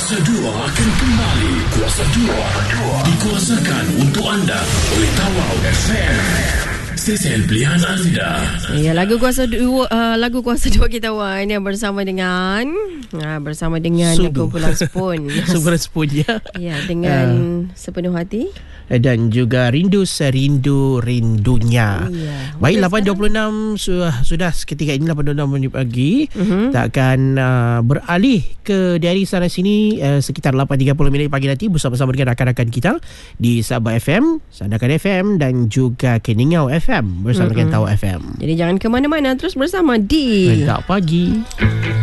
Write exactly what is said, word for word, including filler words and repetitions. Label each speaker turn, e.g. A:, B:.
A: Kuasa dua akan kembali. Kuasa dua dikuasakan untuk anda oleh Tawau F M. Stesen pilihan anda.
B: Ya, lagu kuasa dua, uh, lagu kuasa dua kita Wan yang bersama dengan uh, bersama dengan kumpulan Spoon.
C: Kumpulan Spoon ya.
B: Ya, dengan uh, sepenuh hati
C: dan juga rindu serindu rindunya. Ya. Baik, lapan dua puluh enam sudah sudah seketika ini lapan dua puluh enam minit pagi. Uh-huh. Kita akan uh, beralih ke dari sana sini uh, sekitar lapan tiga puluh minit pagi nanti bersama-sama dengan rakan-rakan kita di Sabah F M, Sandakan F M dan juga Keningau F M bersama uh-huh. dengan Tawau F M.
B: Jadi jangan ke mana-mana, terus bersama di
C: Rentak Pagi.